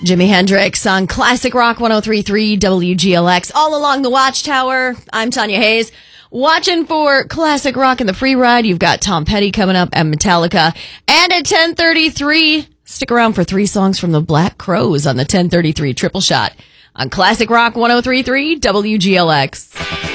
Jimi Hendrix on Classic Rock 103.3 WGLX. All along the Watchtower, I'm Tanya Hayes. Watching for Classic Rock in the free ride, you've got Tom Petty coming up and Metallica. And at 10:33, stick around for 3 songs from the Black Crowes on the 10:33 Triple Shot on Classic Rock 103.3 WGLX.